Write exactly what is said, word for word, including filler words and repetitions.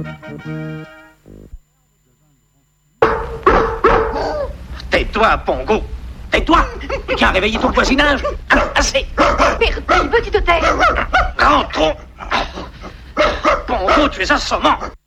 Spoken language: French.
Tais-toi, Pongo. Tais-toi. Tu as réveillé ton voisinage. Alors, assez. Perdu, veux-tu te taire? Rentrons. Pongo, tu es assommant.